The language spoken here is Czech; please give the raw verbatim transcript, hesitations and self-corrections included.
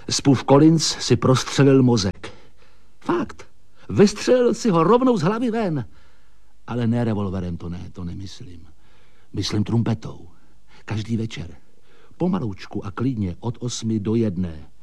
Spův Collins si prostřelil mozek. Fakt. Vystřelil si ho rovnou z hlavy ven. Ale ne revolverem, to ne, to nemyslím. Myslím trumpetou. Každý večer. Pomaloučku a klidně od osmi do jedné.